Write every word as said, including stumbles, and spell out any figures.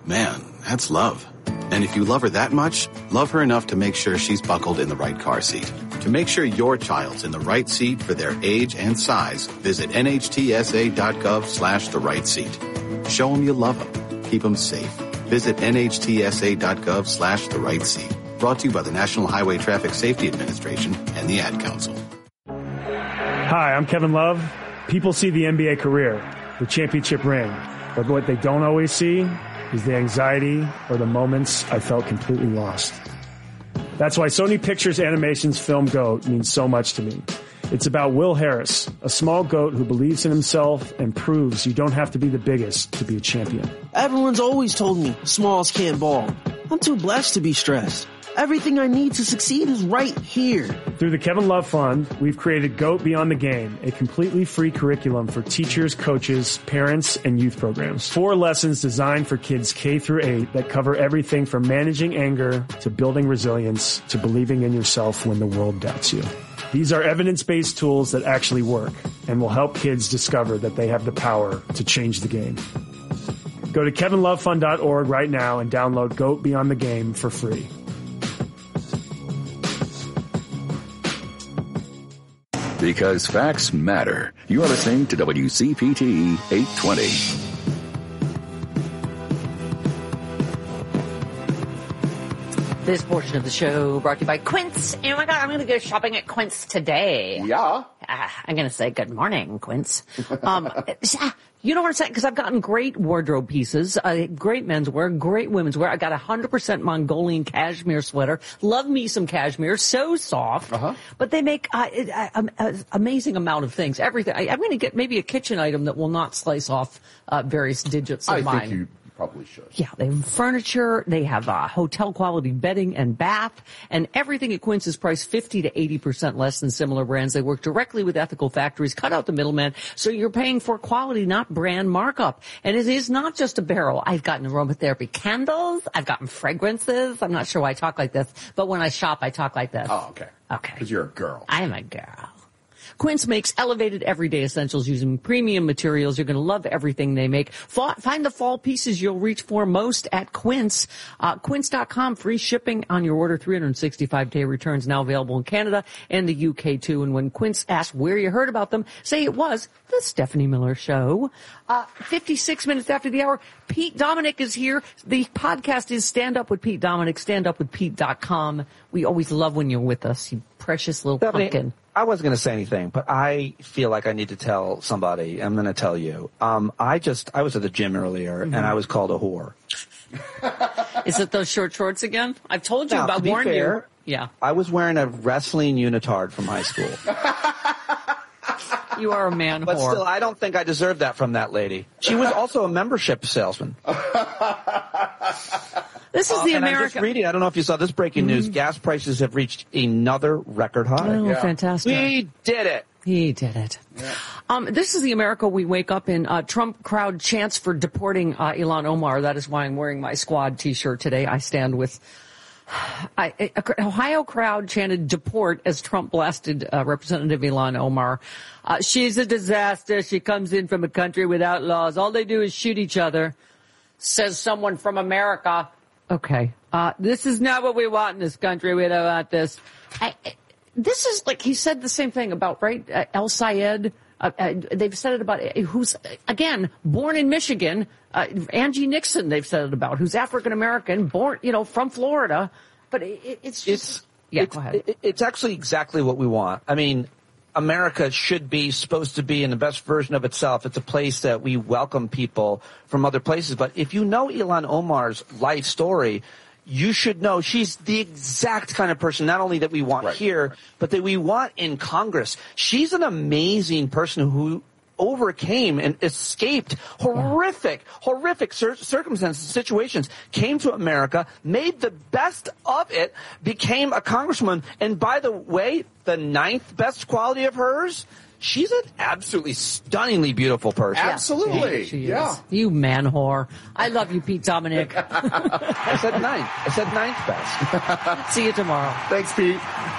Man, that's love. And if you love her that much, love her enough to make sure she's buckled in the right car seat. To make sure your child's in the right seat for their age and size, visit nhtsa.gov slash the right seat. Show them you love them. Keep them safe. Visit nhtsa.gov slash the right seat. Brought to you by the National Highway Traffic Safety Administration and the Ad Council. Hi, I'm Kevin Love. People see the N B A career, the championship ring, but what they don't always see is the anxiety or the moments I felt completely lost. That's why Sony Pictures Animation's film GOAT means so much to me. It's about Will Harris, a small goat who believes in himself and proves you don't have to be the biggest to be a champion. Everyone's always told me smalls can't ball. I'm too blessed to be stressed. Everything I need to succeed is right here. Through the Kevin Love Fund, we've created GOAT Beyond the Game, a completely free curriculum for teachers, coaches, parents, and youth programs. Four lessons designed for kids K through eight that cover everything from managing anger to building resilience to believing in yourself when the world doubts you. These are evidence-based tools that actually work and will help kids discover that they have the power to change the game. Go to kevin love fund dot org right now and download GOAT Beyond the Game for free. Because facts matter. You are listening to W C P T eight twenty. This portion of the show brought to you by Quince. Oh my God, I'm going to go shopping at Quince today. Yeah. Uh, I'm going to say good morning, Quince. Um, you know what I'm saying? Because I've gotten great wardrobe pieces, uh, great menswear, great women's wear. I got a one hundred percent Mongolian cashmere sweater. Love me some cashmere. So soft. Uh-huh. But they make uh, an uh, amazing amount of things. Everything. I, I'm going to get maybe a kitchen item that will not slice off uh, various digits of I mine. think you probably should. Yeah, they have furniture, they have uh, hotel quality bedding and bath, and everything at Quince is priced fifty to eighty percent less than similar brands. They work directly with ethical factories, cut out the middleman, so you're paying for quality, not brand markup. And it is not just a barrel. I've gotten aromatherapy candles, I've gotten fragrances. I'm not sure why I talk like this, but when I shop, I talk like this. Oh, okay. Okay. Because you're a girl. I'm a girl. Quince makes elevated everyday essentials using premium materials. You're going to love everything they make. Find the fall pieces you'll reach for most at Quince. Uh, Quince dot com, free shipping on your order, three hundred sixty-five day returns, now available in Canada and the U K too. And when Quince asks where you heard about them, say it was the Stephanie Miller Show. Uh, fifty-six minutes after the hour, Pete Dominick is here. The podcast is Stand Up with Pete Dominick, stand up with pete dot com. We always love when you're with us, you precious little Stephanie, pumpkin. I wasn't going to say anything, but I feel like I need to tell somebody. I'm going to tell you. Um, I just, I was at the gym earlier, mm-hmm. and I was called a whore. Is it those short shorts again? I've told you now, about, to be warned fair, you. Yeah. I was wearing a wrestling unitard from high school. You are a man but whore. But still, I don't think I deserved that from that lady. She was also a membership salesman. This is the uh, and America. I'm just reading. I don't know if you saw this breaking mm-hmm. news. Gas prices have reached another record high. Oh, yeah. fantastic! We did it. He did it. Yeah. Um, this is the America we wake up in. Uh, Trump crowd chants for deporting uh, Ilhan Omar. That is why I'm wearing my squad T-shirt today. I stand with. I, a, Ohio crowd chanted deport as Trump blasted uh, Representative Ilhan Omar. Uh, she's a disaster. She comes in from a country without laws. All they do is shoot each other, says someone from America. Okay. Uh, this is not what we want in this country. We don't want this. I, this is like he said the same thing about, right, uh, El Sayed. Uh, uh, they've said it about uh, who's, again, born in Michigan. Uh, Angie Nixon, they've said it about, who's African-American, born, you know, from Florida. But it, it's just... It's, yeah, it's, go ahead. It, it's actually exactly what we want. I mean, America should be supposed to be in the best version of itself. It's a place that we welcome people from other places. But if you know Ilhan Omar's life story, you should know she's the exact kind of person not only that we want right, here, right. but that we want in Congress. She's an amazing person who overcame and escaped horrific, yeah. horrific cir- circumstances, situations, came to America, made the best of it, became a congresswoman, and by the way, the ninth best quality of hers, she's an absolutely stunningly beautiful person. Absolutely. Yeah, she yeah. is. You man whore. I love you, Pete Dominick. I said ninth. I said ninth best. See you tomorrow. Thanks, Pete.